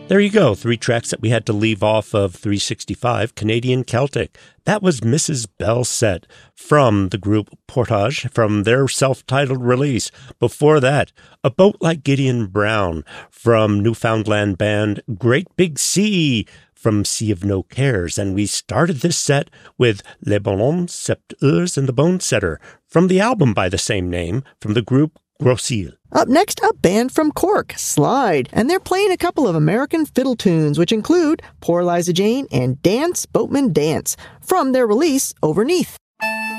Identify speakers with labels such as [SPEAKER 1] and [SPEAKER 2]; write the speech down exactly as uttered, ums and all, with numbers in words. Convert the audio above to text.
[SPEAKER 1] There you go, three tracks that we had to leave off of three sixty-five, Canadian Celtic. That was Missus Bell Set from the group Portage from their self-titled release. Before that, A Boat Like Gideon Brown from Newfoundland band Great Big Sea from Sea of No Cares. And we started this set with Les Ballons, Sept Heures and the Bone Setter from the album by the same name from the group Grosil.
[SPEAKER 2] Up next, a band from Cork, Slide, and they're playing a couple of American fiddle tunes, which include Poor Liza Jane and Dance, Boatman Dance, from their release, Overneath.